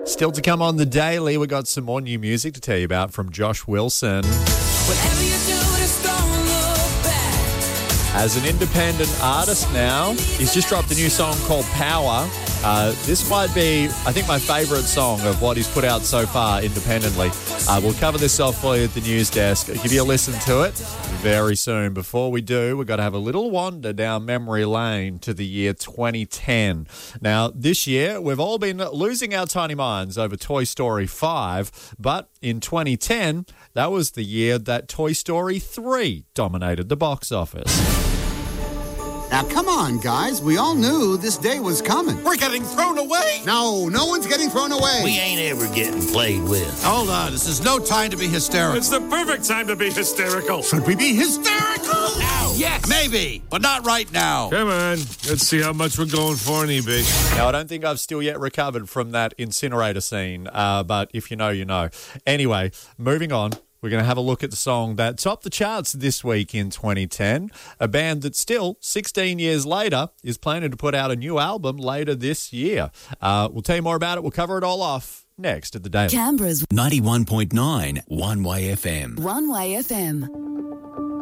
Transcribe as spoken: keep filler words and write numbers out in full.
Still to come on the Daily, we got some more new music to tell you about from Josh Wilson. Whatever you do, just don't look back. As an independent artist now, he's just dropped a new song called Power. Uh, this might be, I think, my favourite song of what he's put out so far independently. Uh, we'll cover this off for you at the news desk. I'll give you a listen to it very soon. Before we do, we've got to have a little wander down memory lane to the year twenty ten. Now, this year, we've all been losing our tiny minds over Toy Story five, but in twenty ten, that was the year that Toy Story three dominated the box office. Now, come on, guys. We all knew this day was coming. We're getting thrown away? No, no one's getting thrown away. We ain't ever getting played with. Hold on. This is no time to be hysterical. It's the perfect time to be hysterical. Should we be hysterical? Ow. Yes. Maybe, but not right now. Come on. Let's see how much we're going for on eBay. Now, I don't think I've still yet recovered from that incinerator scene, uh, but if you know, you know. Anyway, moving on. We're going to have a look at the song that topped the charts this week in twenty ten, a band that still, sixteen years later, is planning to put out a new album later this year. Uh, we'll tell you more about it. We'll cover it all off next at The Daily. Canberra's ninety-one point nine One Way F M. One Way F M.